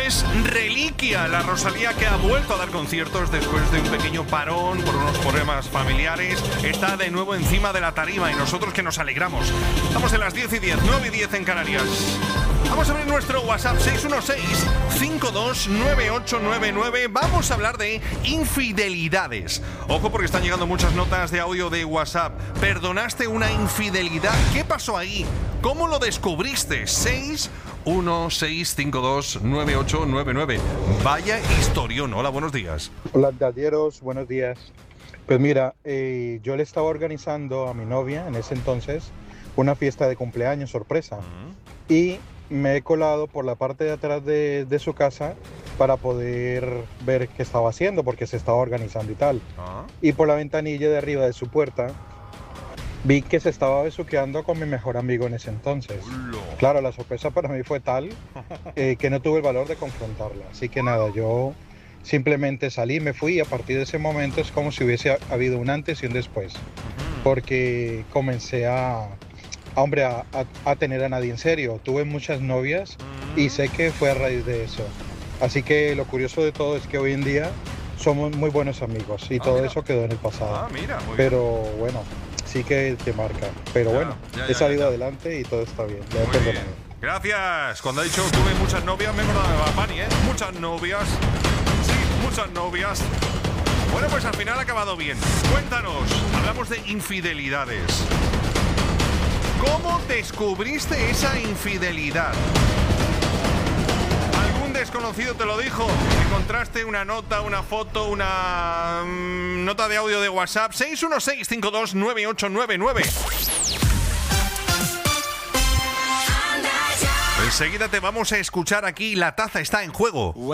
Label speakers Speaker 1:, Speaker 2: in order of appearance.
Speaker 1: es Reliquia, la Rosalía que ha vuelto a dar conciertos después de un pequeño parón por unos problemas familiares. Está de nuevo encima de la tarima y nosotros que nos alegramos. Estamos en las 10:10, 9:10 en Canarias. Vamos a abrir nuestro WhatsApp 616-529899. Vamos a hablar de infidelidades. Ojo porque están llegando muchas notas de audio de WhatsApp. ¿Perdonaste una infidelidad? ¿Qué pasó ahí? ¿Cómo lo descubriste? 616-529899. Vaya historión. Hola, buenos días.
Speaker 2: Hola, Dadieros, buenos días. Pues mira, yo le estaba organizando a mi novia en ese entonces una fiesta de cumpleaños sorpresa. Y me he colado por la parte de atrás de su casa para poder ver qué estaba haciendo, porque se estaba organizando y tal. Y por la ventanilla de arriba de su puerta vi que se estaba besuqueando con mi mejor amigo en ese entonces. Claro, la sorpresa para mí fue tal que no tuve el valor de confrontarla. Así que nada, yo simplemente salí, me fui, y a partir de ese momento es como si hubiese habido un antes y un después. Porque comencé a tener a nadie en serio. Tuve muchas novias y sé que fue a raíz de eso. Así que lo curioso de todo es que hoy en día somos muy buenos amigos y todo eso quedó en el pasado. Pero bueno, sí que te marca. Pero bueno, he salido adelante y todo está bien.
Speaker 1: Gracias. Cuando ha dicho tuve muchas novias, me he acordado de Bad Bunny, ¿eh? Muchas novias. Sí, muchas novias. Bueno, pues al final ha acabado bien. Cuéntanos, hablamos de infidelidades. ¿Cómo descubriste esa infidelidad? ¿Algún desconocido te lo dijo? ¿Encontraste una nota, una foto, una nota de audio de WhatsApp? 616-529899. Enseguida te vamos a escuchar aquí. La taza está en juego.